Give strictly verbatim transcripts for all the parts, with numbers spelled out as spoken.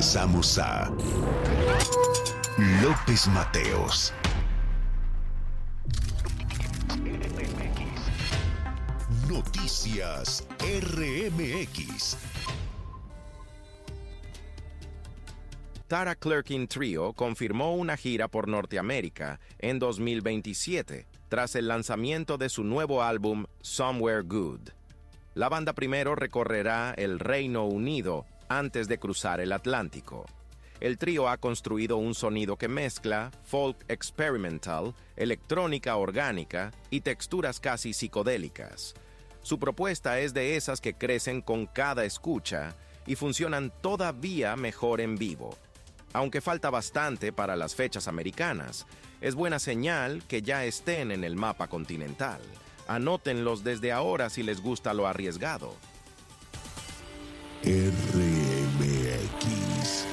Regresamos a López Mateos. Noticias R M X. Tara Clerkin Trio confirmó una gira por Norteamérica en dos mil veintisiete, tras el lanzamiento de su nuevo álbum Somewhere Good. La banda primero recorrerá el Reino Unido antes de cruzar el Atlántico. El trío ha construido un sonido que mezcla folk experimental, electrónica orgánica y texturas casi psicodélicas. Su propuesta es de esas que crecen con cada escucha y funcionan todavía mejor en vivo. Aunque falta bastante para las fechas americanas, es buena señal que ya estén en el mapa continental. Anótenlos desde ahora si les gusta lo arriesgado. R M X.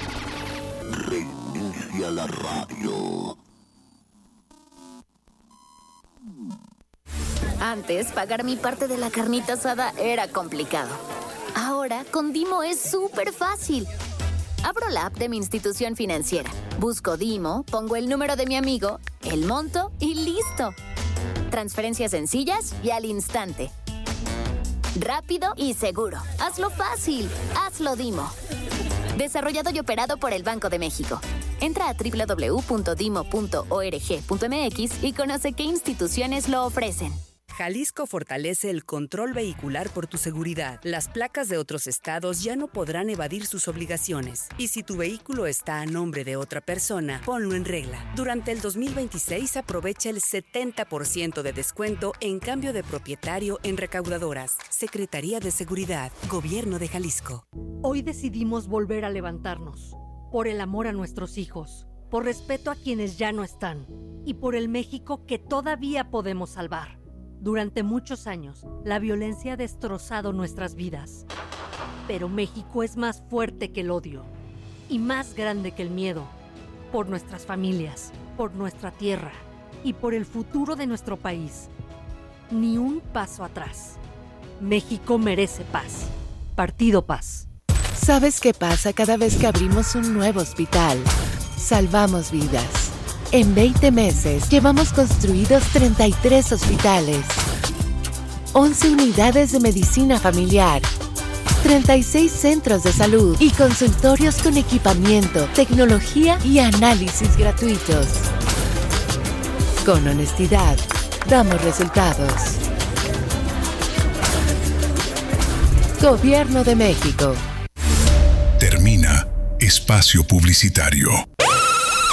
Reinicia la radio. Antes, pagar mi parte de la carnita asada era complicado. Ahora, con Dimo es súper fácil. Abro la app de mi institución financiera, busco Dimo, pongo el número de mi amigo, el monto y listo. Transferencias sencillas y al instante. Rápido y seguro. Hazlo fácil. Hazlo Dimo. Desarrollado y operado por el Banco de México. Entra a doble u doble u doble u punto dimo punto org punto m x y conoce qué instituciones lo ofrecen. Jalisco fortalece el control vehicular por tu seguridad. Las placas de otros estados ya no podrán evadir sus obligaciones. Y si tu vehículo está a nombre de otra persona, ponlo en regla. Durante el dos mil veintiséis aprovecha el setenta por ciento de descuento en cambio de propietario en recaudadoras. Secretaría de Seguridad, Gobierno de Jalisco. Hoy decidimos volver a levantarnos. Por el amor a nuestros hijos, por respeto a quienes ya no están y por el México que todavía podemos salvar. Durante muchos años, la violencia ha destrozado nuestras vidas. Pero México es más fuerte que el odio y más grande que el miedo. Por nuestras familias, por nuestra tierra y por el futuro de nuestro país. Ni un paso atrás. México merece paz. Partido Paz. ¿Sabes qué pasa cada vez que abrimos un nuevo hospital? Salvamos vidas. En veinte meses, llevamos construidos treinta y tres hospitales, once unidades de medicina familiar, treinta y seis centros de salud y consultorios con equipamiento, tecnología y análisis gratuitos. Con honestidad, damos resultados. Gobierno de México. Termina Espacio Publicitario.